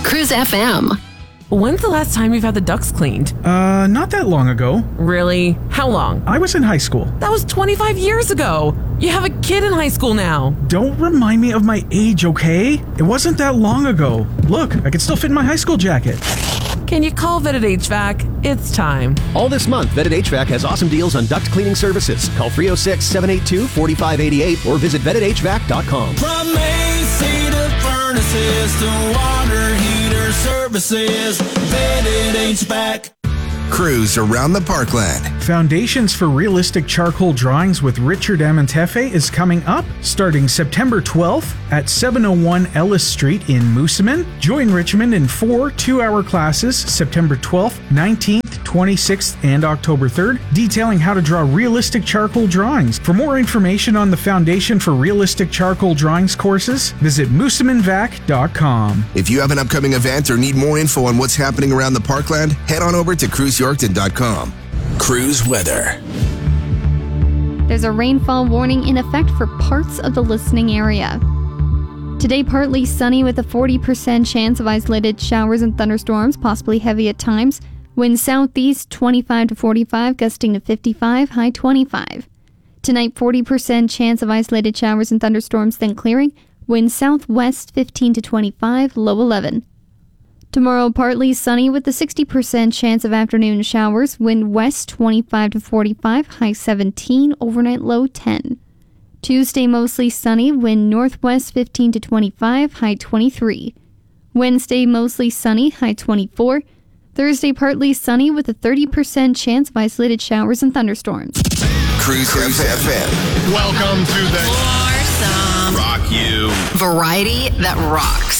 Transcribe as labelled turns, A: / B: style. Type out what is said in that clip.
A: Cruise FM.
B: When's the last time you've had the ducts cleaned?
C: Not that long ago.
B: Really? How long?
C: I was in high school.
B: That was 25 years ago. You have a kid in high school now.
C: Don't remind me of my age, okay? It wasn't that long ago. Look, I can still fit in my high school jacket.
B: Can you call Vetted HVAC? It's time.
D: All this month, Vetted HVAC has awesome deals on duct cleaning services. Call 306-782-4588 or visit VettedHVAC.com.
E: From AC to furnaces to water heater services, Vetted HVAC.
F: Cruise around the Parkland.
C: Foundations for Realistic Charcoal Drawings with Richard Amontefe is coming up starting September 12th at 701 Ellis Street in Moosomin. Join Richmond in 4 2-hour classes September 12th, 19th, 26th, and October 3rd, detailing how to draw realistic charcoal drawings. For more information on the Foundation for Realistic Charcoal Drawings courses, visit moosominvac.com.
F: If you have an upcoming event or need more info on what's happening around the Parkland, head on over to cruiseyorkton.com. Cruise weather.
G: There's a rainfall warning in effect for parts of the listening area. Today, partly sunny with a 40% chance of isolated showers and thunderstorms, possibly heavy at times. Wind southeast 25 to 45, gusting to 55, high 25. Tonight, 40% chance of isolated showers and thunderstorms, then clearing. Wind southwest 15 to 25, low 11. Tomorrow, partly sunny with a 60% chance of afternoon showers. Wind west 25 to 45, high 17, overnight low 10. Tuesday, mostly sunny. Wind northwest 15 to 25, high 23. Wednesday, mostly sunny, high 24. Thursday, partly sunny with a 30% chance of isolated showers and thunderstorms.
F: Cruise FM.
H: Welcome to the
A: Awesome.
H: Rock You
A: Variety that rocks.